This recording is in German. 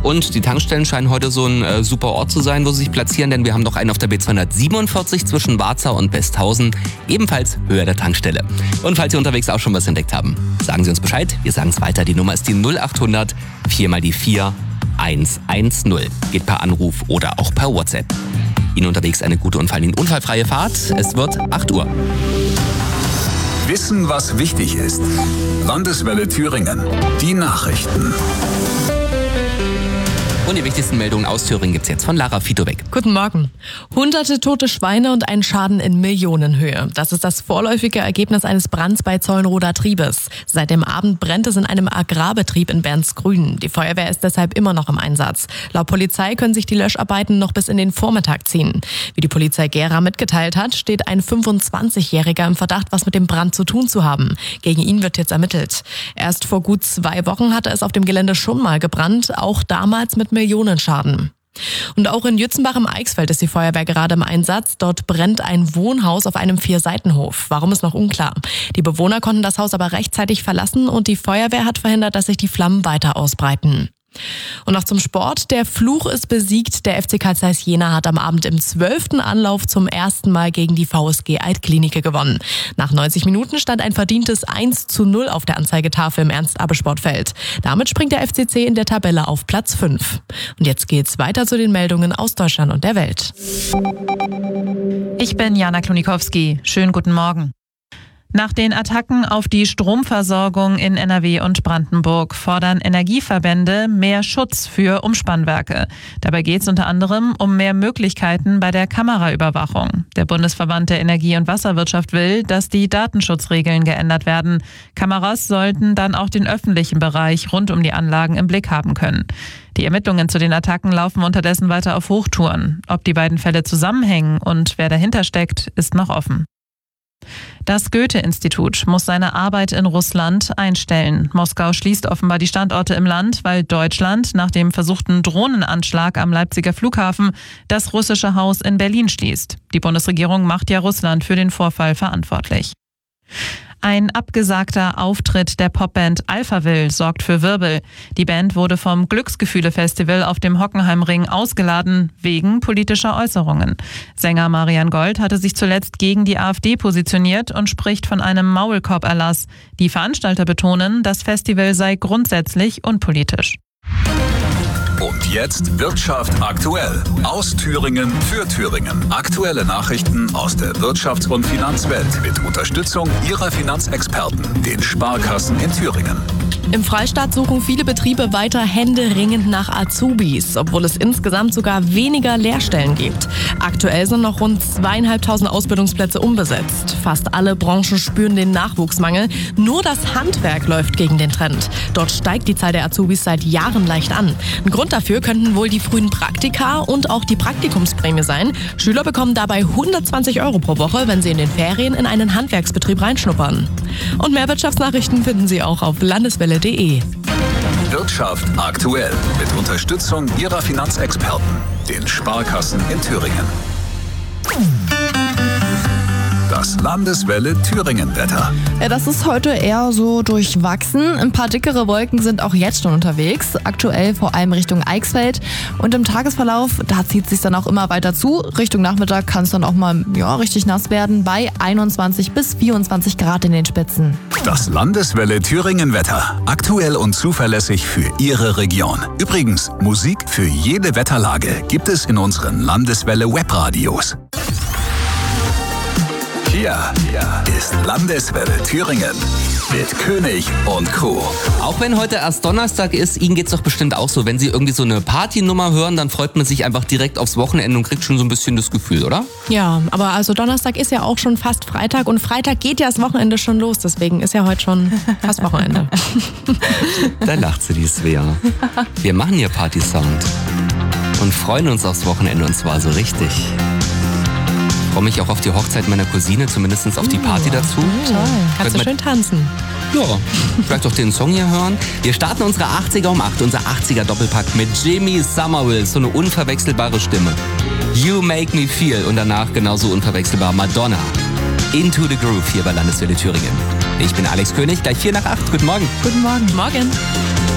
Und die Tankstellen scheinen heute so ein super Ort zu sein, wo sie sich platzieren, denn wir haben noch einen auf der B247 zwischen Warzau und Besthausen, ebenfalls Höhe der Tankstelle. Und falls Sie unterwegs auch schon was entdeckt haben, sagen Sie uns Bescheid, wir sagen es weiter. Die Nummer ist die 0800 4 mal die 4 110. Geht per Anruf oder auch per WhatsApp. Ihnen unterwegs eine gute und vor allem unfallfreie Fahrt. Es wird 8 Uhr. Wissen, was wichtig ist. Landeswelle Thüringen. Die Nachrichten. Und die wichtigsten Meldungen aus Thüringen gibt's jetzt von Lara Fitowek. Guten Morgen. Hunderte tote Schweine und ein Schaden in Millionenhöhe. Das ist das vorläufige Ergebnis eines Brands bei Zollenroder Triebes. Seit dem Abend brennt es in einem Agrarbetrieb in Bernsgrün. Die Feuerwehr ist deshalb immer noch im Einsatz. Laut Polizei können sich die Löscharbeiten noch bis in den Vormittag ziehen. Wie die Polizei Gera mitgeteilt hat, steht ein 25-Jähriger im Verdacht, was mit dem Brand zu tun zu haben. Gegen ihn wird jetzt ermittelt. Erst vor gut 2 Wochen hatte es auf dem Gelände schon mal gebrannt, auch damals mit Millionenschaden. Und auch in Jützenbach im Eichsfeld ist die Feuerwehr gerade im Einsatz. Dort brennt ein Wohnhaus auf einem 4-Seitenhof. Warum ist noch unklar. Die Bewohner konnten das Haus aber rechtzeitig verlassen und die Feuerwehr hat verhindert, dass sich die Flammen weiter ausbreiten. Und noch zum Sport. Der Fluch ist besiegt. Der FC Carl Zeiss Jena hat am Abend im 12. Anlauf zum ersten Mal gegen die VSG Altklinike gewonnen. Nach 90 Minuten stand ein verdientes 1:0 auf der Anzeigetafel im Ernst-Abbe-Sportfeld. Damit springt der FCC in der Tabelle auf Platz 5. Und jetzt geht's weiter zu den Meldungen aus Deutschland und der Welt. Ich bin Jana Klonikowski. Schönen guten Morgen. Nach den Attacken auf die Stromversorgung in NRW und Brandenburg fordern Energieverbände mehr Schutz für Umspannwerke. Dabei geht es unter anderem um mehr Möglichkeiten bei der Kameraüberwachung. Der Bundesverband der Energie- und Wasserwirtschaft will, dass die Datenschutzregeln geändert werden. Kameras sollten dann auch den öffentlichen Bereich rund um die Anlagen im Blick haben können. Die Ermittlungen zu den Attacken laufen unterdessen weiter auf Hochtouren. Ob die beiden Fälle zusammenhängen und wer dahinter steckt, ist noch offen. Das Goethe-Institut muss seine Arbeit in Russland einstellen. Moskau schließt offenbar die Standorte im Land, weil Deutschland nach dem versuchten Drohnenanschlag am Leipziger Flughafen das russische Haus in Berlin schließt. Die Bundesregierung macht ja Russland für den Vorfall verantwortlich. Ein abgesagter Auftritt der Popband Alphaville sorgt für Wirbel. Die Band wurde vom Glücksgefühle-Festival auf dem Hockenheimring ausgeladen, wegen politischer Äußerungen. Sänger Marian Gold hatte sich zuletzt gegen die AfD positioniert und spricht von einem Maulkorb-Erlass. Die Veranstalter betonen, das Festival sei grundsätzlich unpolitisch. Und jetzt Wirtschaft aktuell. Aus Thüringen für Thüringen. Aktuelle Nachrichten aus der Wirtschafts- und Finanzwelt mit Unterstützung Ihrer Finanzexperten, den Sparkassen in Thüringen. Im Freistaat suchen viele Betriebe weiter händeringend nach Azubis, obwohl es insgesamt sogar weniger Lehrstellen gibt. Aktuell sind noch rund 2.500 Ausbildungsplätze unbesetzt. Fast alle Branchen spüren den Nachwuchsmangel. Nur das Handwerk läuft gegen den Trend. Dort steigt die Zahl der Azubis seit Jahren leicht an. Ein Grund dafür könnten wohl die frühen Praktika und auch die Praktikumsprämie sein. Schüler bekommen dabei 120 € pro Woche, wenn sie in den Ferien in einen Handwerksbetrieb reinschnuppern. Und mehr Wirtschaftsnachrichten finden Sie auch auf landeswelle.de. Wirtschaft aktuell mit Unterstützung Ihrer Finanzexperten, den Sparkassen in Thüringen. Das Landeswelle Thüringen-Wetter. Ja, das ist heute eher so durchwachsen. Ein paar dickere Wolken sind auch jetzt schon unterwegs. Aktuell vor allem Richtung Eichsfeld. Und im Tagesverlauf, da zieht es sich dann auch immer weiter zu. Richtung Nachmittag kann es dann auch mal richtig nass werden. Bei 21 bis 24 Grad in den Spitzen. Das Landeswelle Thüringen-Wetter. Aktuell und zuverlässig für Ihre Region. Übrigens, Musik für jede Wetterlage gibt es in unseren Landeswelle-Webradios. Hier ist Landeswelle Thüringen mit König und Co. Auch wenn heute erst Donnerstag ist, Ihnen geht's doch bestimmt auch so. Wenn Sie irgendwie so eine Partynummer hören, dann freut man sich einfach direkt aufs Wochenende und kriegt schon so ein bisschen das Gefühl, oder? Ja, aber also Donnerstag ist ja auch schon fast Freitag und Freitag geht ja das Wochenende schon los. Deswegen ist ja heute schon fast Wochenende. Da lacht sie, die Svea. Wir machen hier Party-Sound und freuen uns aufs Wochenende und zwar so richtig. Ich freue mich auch auf die Hochzeit meiner Cousine, zumindest auf die Party dazu. Toll, kannst du schön tanzen. Ja, vielleicht auch den Song hier hören. Wir starten unsere 80er um 8, unser 80er Doppelpack mit Jimmy Somerville, so eine unverwechselbare Stimme. You Make Me Feel und danach genauso unverwechselbar Madonna. Into the Groove hier bei Landeswelle Thüringen. Ich bin Alex König, gleich 7:45. Guten Morgen. Guten Morgen. Morgen.